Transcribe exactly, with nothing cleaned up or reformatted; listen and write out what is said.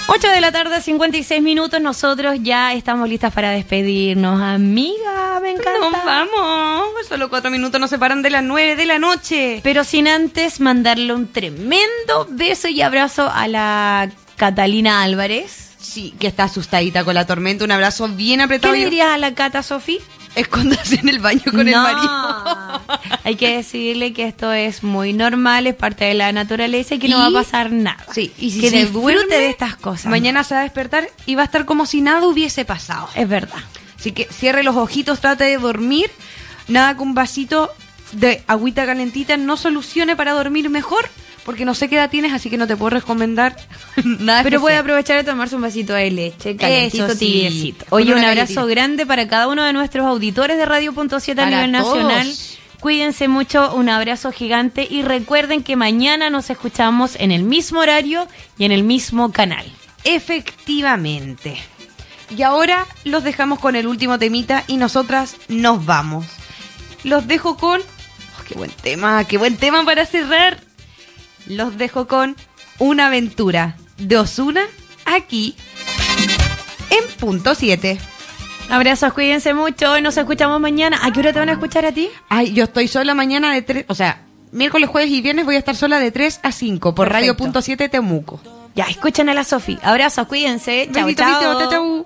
ocho de la tarde, cincuenta y seis minutos. Nosotros ya estamos listas para despedirnos. Amiga, me encanta. Nos vamos. Solo cuatro minutos nos separan de las nueve de la noche. Pero sin antes mandarle un tremendo beso y abrazo a la Catalina Álvarez. Sí, que está asustadita con la tormenta. Un abrazo bien apretado. ¿Qué le dirías a la Cata, Sofi? Escóndase en el baño con no. el marido. Hay que decirle que esto es muy normal, es parte de la naturaleza y que y, no va a pasar nada. Sí, y si que se disfrute duerme de estas cosas. Mañana se va a despertar y va a estar como si nada hubiese pasado. Es verdad. Así que cierre los ojitos, trate de dormir. Nada con un vasito de agüita calentita no solucione para dormir mejor, porque no sé qué edad tienes, así que no te puedo recomendar nada. Pero puede aprovechar de tomarse un vasito de leche, calentito, sí, tibiecito. Oye, un abrazo galletita. grande para cada uno de nuestros auditores de Radio Punto siete a nivel todos. nacional. Cuídense mucho, un abrazo gigante y recuerden que mañana nos escuchamos en el mismo horario y en el mismo canal. Efectivamente. Y ahora los dejamos con el último temita y nosotras nos vamos. Los dejo con... Oh, ¡qué buen tema! ¡Qué buen tema para cerrar! Los dejo con Una aventura de Ozuna aquí en Punto siete. Abrazos, cuídense mucho y nos escuchamos mañana. ¿A qué hora te van a escuchar a ti? Ay, yo estoy sola mañana de tres, o sea, miércoles, jueves y viernes voy a estar sola de tres a cinco por Radio Punto siete Temuco. Ya, escuchen a la Sofi. Abrazos, cuídense. Chau, Besito, chau. chau, chau.